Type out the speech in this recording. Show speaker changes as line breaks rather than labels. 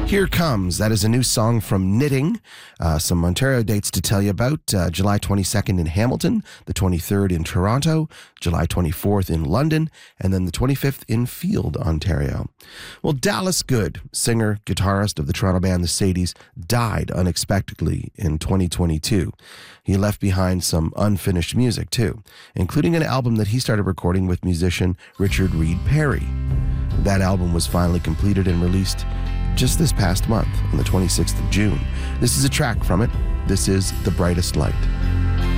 Here Comes. That is a new song from Knitting. Some Ontario dates to tell you about. July 22nd in Hamilton, the 23rd in Toronto, July 24th in London, and then the 25th in Field, Ontario. Well, Dallas Good, singer, guitarist of the Toronto band The Sadies, died unexpectedly in 2022. He left behind some unfinished music, too, including an album that he started recording with musician Richard Reed Parry. That album was finally completed and released just this past month on the 26th of June. This is a track from it. This is The Brightest Light.